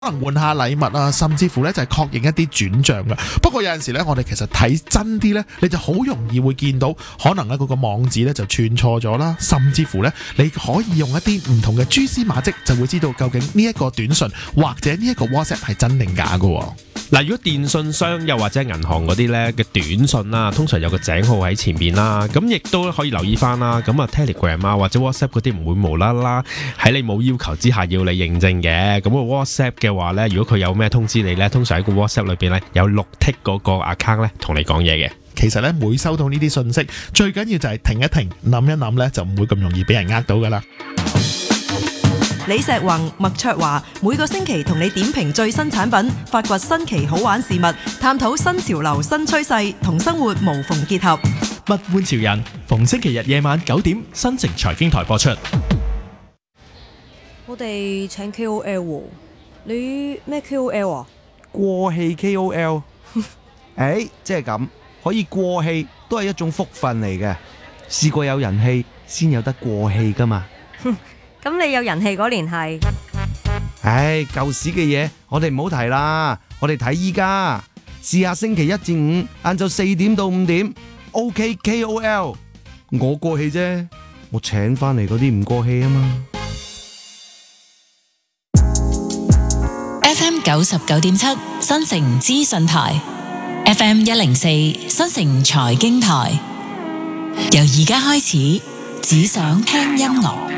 可能換下禮物啊，甚至乎咧就係確認一啲轉賬噶。不過有陣時咧，我哋其實睇真啲咧，你就好容易會見到，可能咧嗰個網址咧就串錯咗啦，甚至乎咧你可以用一啲唔同嘅蛛絲馬跡，就會知道究竟呢一個短信或者呢一個 WhatsApp 係真定假噶。 嗱，如果電信商又或者銀行嗰啲咧嘅短信啦，通常有個井號喺前面啦，咁亦都可以留意翻啦。咁啊 Telegram 啊或者 WhatsApp 嗰啲唔會無啦啦喺你冇要求之下要你認證嘅。咁個 WhatsApp 嘅話咧，如果佢有咩通知你咧，通常喺個 WhatsApp 裏邊咧有綠剔嗰個 account 咧同你講嘢嘅。 其實咧每收到呢啲信息，最緊要就係停一停，諗一諗咧，就唔會咁容易俾人呃到噶啦。 李石宏、麥卓華每個星期同你點評最新產品，發掘新奇好玩事物，探討新潮流新趨勢，同生活無縫結合。 物玩潮人，逢星期日夜晚9點，新城財經台播出。 我哋請 KOL 喎，你咩 KOL 啊？ 過氣 KOL， 即係咁，可以過氣都係一種福分嚟嘅。試過有人氣先有得過氣噶嘛。 咁你有人氣嗰年係？ 舊時嘅嘢我哋唔好提啦，我哋睇依家，試下星期1至5晏晝4點到5點 ，OK KOL， 我過氣啫，我請翻嚟嗰啲唔過氣啊嘛。 FM 99.7新城資訊台 ，FM 104新城財經台，由而家開始，只想聽音樂。